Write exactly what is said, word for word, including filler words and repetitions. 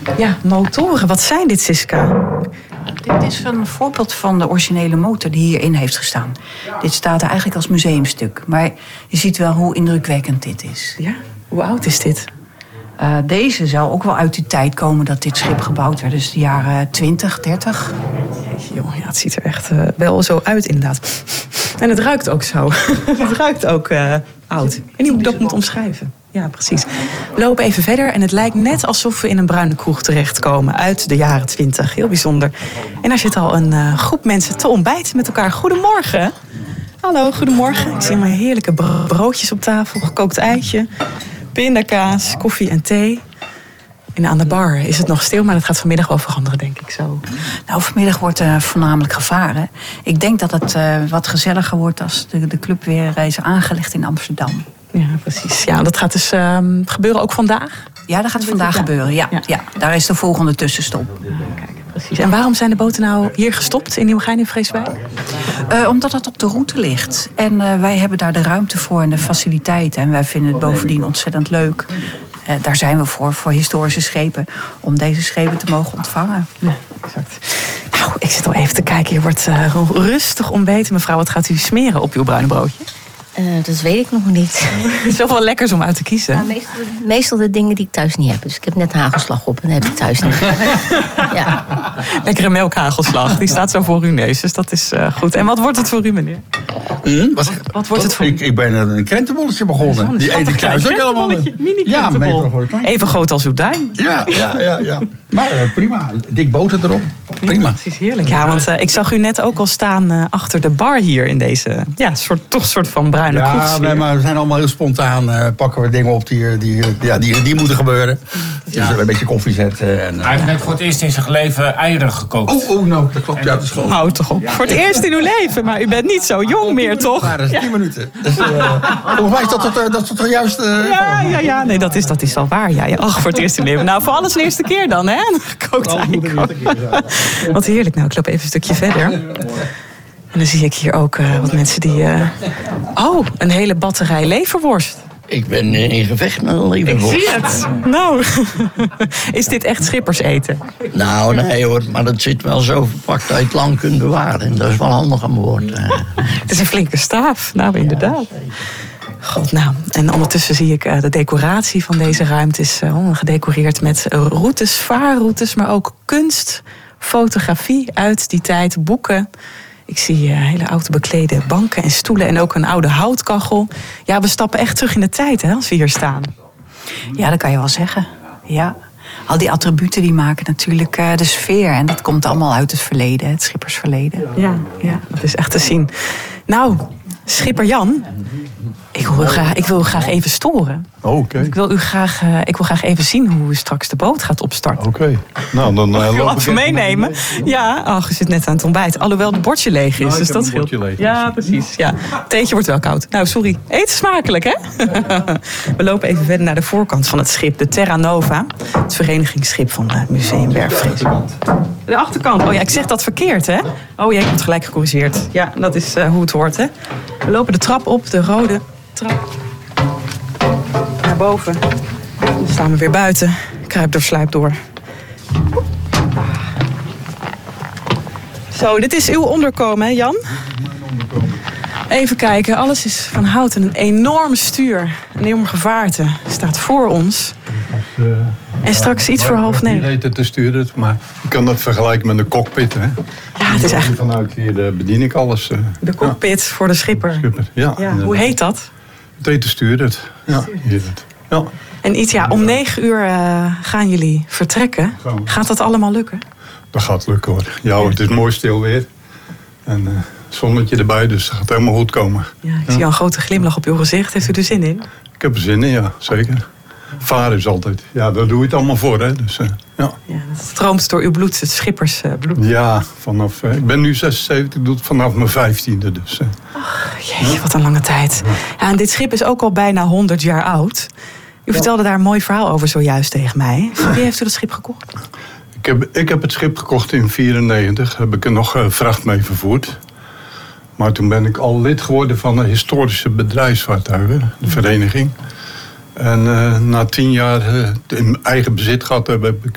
Ja, motoren. Wat zijn dit, Siska? Dit is een voorbeeld van de originele motor die hierin heeft gestaan. Dit staat er eigenlijk als museumstuk. Maar je ziet wel hoe indrukwekkend dit is. Ja? Hoe oud is dit? Uh, deze zou ook wel uit die tijd komen dat dit schip gebouwd werd. Dus de jaren twintig, dertig. Joh, ja, het ziet er echt uh, wel zo uit inderdaad. En het ruikt ook zo. Het ruikt ook uh, oud. Ik weet niet hoe ik dat moet omschrijven. Ja, precies. We lopen even verder en het lijkt net alsof we in een bruine kroeg terechtkomen uit de jaren twintig. Heel bijzonder. En daar zit al een uh, groep mensen te ontbijten met elkaar. Goedemorgen. Hallo, goedemorgen. Ik zie maar heerlijke broodjes op tafel, gekookt eitje, pindakaas, koffie en thee. En aan de bar is het nog stil, maar dat gaat vanmiddag wel veranderen, denk ik zo. Nou, vanmiddag wordt er voornamelijk gevaren. Ik denk dat het uh, wat gezelliger wordt als de, de club weer is aangelegd in Amsterdam. Ja, precies. Ja, dat gaat dus uh, gebeuren ook vandaag? Ja, dat gaat vandaag ja. gebeuren, ja. Ja. ja. Daar is de volgende tussenstop. Kijk, precies. En waarom zijn de boten nou hier gestopt in Nieuwegein in Vreeswijk? Uh, omdat het op de route ligt. En uh, wij hebben daar de ruimte voor en de faciliteiten. En wij vinden het bovendien ontzettend leuk. Uh, daar zijn we voor, voor historische schepen. Om deze schepen te mogen ontvangen. Ja, exact. Nou, ik zit al even te kijken. Hier wordt uh, rustig ontbeten. Mevrouw, wat gaat u smeren op uw bruine broodje? Uh, dat weet ik nog niet. Het is wel lekkers om uit te kiezen. Nou, meestal, meestal de dingen die ik thuis niet heb. Dus ik heb net hagelslag op en dat heb ik thuis niet. Ja. Lekkere melkhagelslag. Die staat zo voor uw neus. Dus dat is uh, goed. En wat wordt het voor u, meneer? Hmm? Wat, wat wordt het voor u? Ik, ik ben een krentenbolletje begonnen. Die eet ik thuis ook helemaal niet. Ja, even groot als uw duim. Ja, ja, ja. ja. Maar uh, prima. Dik boter erop. Prima. Ja, precies, heerlijk. Ja, want uh, ik zag u net ook al staan uh, achter de bar hier in deze ja, soort, toch soort van bruine kroeg. Ja, nee, maar we zijn allemaal heel spontaan. Uh, pakken we dingen op die, die, ja, die, die moeten gebeuren. Ja. Dus een beetje koffie zetten. En, uh, Hij heeft net voor het eerst in zijn leven eieren gekookt. Oh, oh nou, dat klopt. Ja, dat is gewoon. Houd toch op. Ja. Voor het eerst in uw leven, maar u bent niet zo jong oh, meer, toch? Ja, dat is tien ja. minuten. Dus, uh, volgens mij is dat toch dat, dat juist... Uh, ja, ja, ja, nee, dat is, dat is wel waar. Ja, ja. Ach, voor het eerst in uw leven. Nou, voor alles de eerste keer dan, hè? Gekookt eieren. Wat heerlijk. Nou, ik loop even een stukje verder. En dan zie ik hier ook uh, wat mensen die... Uh... Oh, een hele batterij leverworst. Ik ben in gevecht met een leverworst. Ik zie het. Nou, is dit echt schipperseten? Nou, nee hoor, maar dat zit wel zo verpakt dat je het lang kunt bewaren. En dat is wel handig aan boord. Het is een flinke staaf. Nou, inderdaad. God, nou, en ondertussen zie ik uh, de decoratie van deze ruimte is uh, gedecoreerd met routes, vaarroutes, maar ook kunst, fotografie uit die tijd, boeken. Ik zie uh, hele oude beklede banken en stoelen en ook een oude houtkachel. Ja, we stappen echt terug in de tijd, hè, als we hier staan. Ja, dat kan je wel zeggen. Ja. Al die attributen die maken natuurlijk uh, de sfeer. En dat komt allemaal uit het verleden, het schippersverleden. Ja, ja, dat is echt te zien. Nou, schipper Jan, ik wil u graag, ik wil u graag even storen. Oh, oké. Okay. Ik wil u graag, uh, ik wil graag even zien hoe u straks de boot gaat opstarten. Oké. Okay. Nou, dan uh, loop ik even meenemen. Ja, ach, u zit net aan het ontbijt. Alhoewel het bordje leeg is. Nou, dus dat scheelt. Leeg, ja, dus. precies. Ja. Theetje wordt wel koud. Nou, sorry. Eet smakelijk, hè? We lopen even verder naar de voorkant van het schip, de Terra Nova. Het verenigingsschip van het Museum Werf Vreeswijk. De achterkant. Oh ja, ik zeg dat verkeerd, hè? Oh ja, ik heb het gelijk gecorrigeerd. Ja, dat is uh, hoe het hoort, hè? We lopen de trap op, de rode trap. Naar boven. Dan staan we weer buiten. Kruip door, sluip door. Zo, dit is uw onderkomen, hè, Jan? Mijn onderkomen. Even kijken, alles is van hout en een enorm stuur. Een enorm gevaarte staat voor ons. Dus, uh, en straks iets voor half negen. Ik weet het te sturen, maar je kan dat vergelijken met een cockpit, hè? Ja, het is eigenlijk... Vanuit hier bedien ik alles. Uh, de cockpit ja. voor de schipper. schipper ja, ja. Hoe heet dat? Het heet de stuurder. Ja, hier het. Ja. En iets, ja, om negen uur uh, gaan jullie vertrekken. Gaat dat allemaal lukken? Dat gaat lukken, hoor. Ja, het is mooi stil weer. En uh, zonnetje erbij, dus dat gaat helemaal goed komen. Ja, ik ja. zie al een grote glimlach op uw gezicht. Heeft u er zin in? Ik heb er zin in, ja, zeker. Varen is altijd. Ja, daar doe je het allemaal voor, hè. Dus, uh, ja. Ja, het stroomt door uw bloed, het schippersbloed. Ja, vanaf, uh, ik ben nu zesenzeventig, ik doe het vanaf mijn vijftiende. Dus, uh. Ach, jeetje, wat een lange tijd. Ja, en dit schip is ook al bijna honderd jaar oud. U vertelde daar een mooi verhaal over zojuist tegen mij. Van wie heeft u dat schip gekocht? Ik heb, ik heb het schip gekocht in vierennegentig. Heb ik er nog uh, vracht mee vervoerd. Maar toen ben ik al lid geworden van de historische bedrijfsvaartuigen, de vereniging. En uh, na tien jaar uh, in eigen bezit gehad heb, heb ik